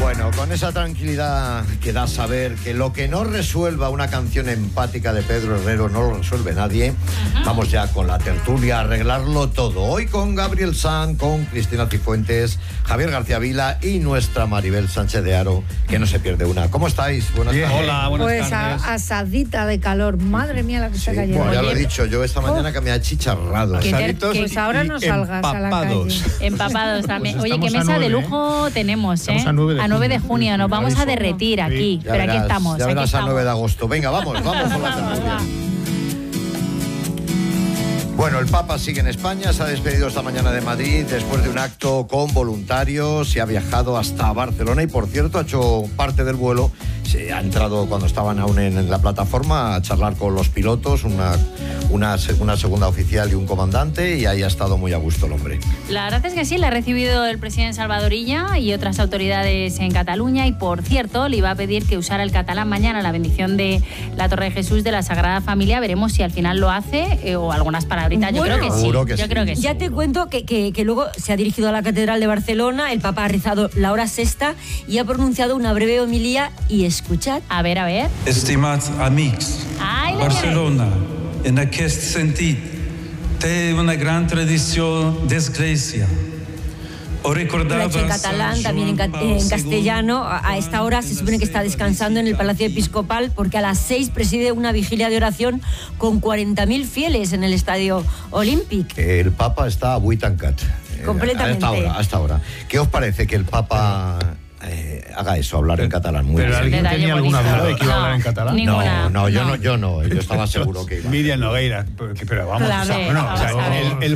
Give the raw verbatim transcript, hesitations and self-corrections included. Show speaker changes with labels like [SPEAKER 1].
[SPEAKER 1] Bueno, con esa tranquilidad que da saber que lo que no resuelva una canción empática de Pedro Herrero no lo resuelve nadie, uh-huh. Vamos ya con la tertulia a arreglarlo todo. Hoy con Gabriel Sanz, con Cristina Cifuentes, Javier García Vila y nuestra Maribel Sánchez de Haro, que no se pierde una. ¿Cómo estáis? Buenas tardes.
[SPEAKER 2] Hola, buenas
[SPEAKER 3] pues
[SPEAKER 2] tardes.
[SPEAKER 3] Pues asadita de calor. Madre mía la que
[SPEAKER 1] sí,
[SPEAKER 3] está cayendo.
[SPEAKER 1] Bueno, ya lo he dicho yo esta mañana oh. que me ha chicharrado.
[SPEAKER 3] Asaditos pues ahora no salgas a la calle.
[SPEAKER 4] Empapados también.
[SPEAKER 2] Pues
[SPEAKER 4] Oye, qué mesa
[SPEAKER 2] nueve,
[SPEAKER 4] de lujo
[SPEAKER 2] ¿eh?
[SPEAKER 4] tenemos, ¿eh?
[SPEAKER 2] A nueve de,
[SPEAKER 4] a nueve de junio. Nos vamos a derretir
[SPEAKER 1] sí.
[SPEAKER 4] aquí.
[SPEAKER 1] Ya
[SPEAKER 4] pero
[SPEAKER 1] verás,
[SPEAKER 4] aquí estamos.
[SPEAKER 1] Ya verás
[SPEAKER 4] aquí
[SPEAKER 1] a
[SPEAKER 4] estamos.
[SPEAKER 1] nueve de agosto. Venga, vamos, vamos con la tertulia. Bueno, el Papa sigue en España, se ha despedido esta mañana de Madrid después de un acto con voluntarios y ha viajado hasta Barcelona y, por cierto, ha hecho parte del vuelo. Se ha entrado cuando estaban aún en la plataforma a charlar con los pilotos, una, una, una segunda oficial y un comandante, y ahí ha estado muy a gusto el hombre.
[SPEAKER 4] La verdad es que sí, la ha recibido el presidente Salvadorilla y otras autoridades en Cataluña, y por cierto, le iba a pedir que usara el catalán mañana, la bendición de la Torre de Jesús de la Sagrada Familia. Veremos si al final lo hace eh, o algunas palabritas. Yo
[SPEAKER 3] bueno,
[SPEAKER 4] creo que sí.
[SPEAKER 1] Seguro que
[SPEAKER 4] Yo
[SPEAKER 1] sí.
[SPEAKER 4] creo que sí.
[SPEAKER 5] Ya te cuento que, que, que luego se ha dirigido a la Catedral de Barcelona, el Papa ha rezado la hora sexta y ha pronunciado una breve homilía, y escuchad.
[SPEAKER 4] A ver, a ver.
[SPEAKER 6] Estimats amics,
[SPEAKER 4] Ai,
[SPEAKER 6] Barcelona, en aquest sentit, té una gran tradició d'església.
[SPEAKER 5] Lo ha hecho en catalán, también en, ca en castellano. A esta hora se supone que está descansando en el Palacio Episcopal, porque a las seis preside una vigilia de oración con cuarenta mil fieles en el Estadio Olímpic.
[SPEAKER 1] El Papa está avui tancat.
[SPEAKER 5] Completamente.
[SPEAKER 1] Hasta ahora, hasta ahora. ¿Qué os parece que el Papa eh, haga eso, hablar en catalán? Muy
[SPEAKER 2] ¿Pero
[SPEAKER 1] bien.
[SPEAKER 2] alguien
[SPEAKER 4] Detalle
[SPEAKER 2] tenía alguna
[SPEAKER 4] bonito.
[SPEAKER 2] duda de que iba a hablar
[SPEAKER 4] No,
[SPEAKER 2] en catalán?
[SPEAKER 4] ninguna.
[SPEAKER 1] No, no, yo
[SPEAKER 4] No.
[SPEAKER 1] no, yo no. Yo estaba seguro que iba.
[SPEAKER 2] Miriam Nogueira, pero vamos,
[SPEAKER 4] Claro,
[SPEAKER 2] o sea, bueno, o sea,
[SPEAKER 4] vamos a ver.
[SPEAKER 2] el, el